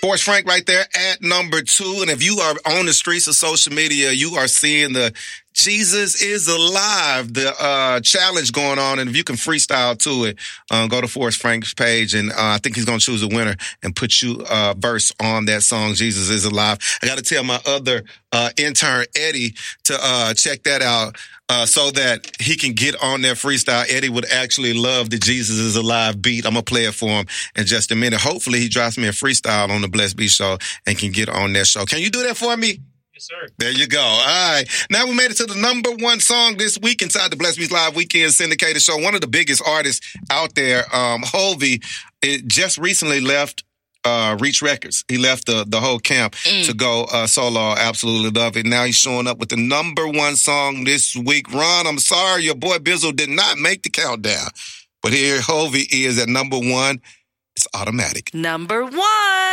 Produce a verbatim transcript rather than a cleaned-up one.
Forrest Frank right there at number two. And if you are on the streets of social media, you are seeing the Jesus is Alive, the uh, challenge going on. And if you can freestyle to it, uh, go to Forrest Frank's page. And uh, I think he's going to choose a winner and put you a uh, verse on that song, Jesus is Alive. I got to tell my other uh, intern, Eddie, to uh, check that out. Uh, so that he can get on that freestyle. Eddie would actually love the Jesus is Alive beat. I'm going to play it for him in just a minute. Hopefully he drops me a freestyle on the Blessed Beat Show and can get on that show. Can you do that for me? Yes, sir. There you go. All right. Now we made it to the number one song this week inside the Blessed Beats Live Weekend Syndicated Show. One of the biggest artists out there, um, Hovey, it just recently left Uh, Reach Records. He left the, the whole camp mm. to go uh, solo. Absolutely love it. Now he's showing up with the number one song this week. Ron, I'm sorry, your boy Bizzle did not make the countdown. But here Hovey is at number one. It's automatic. Number one.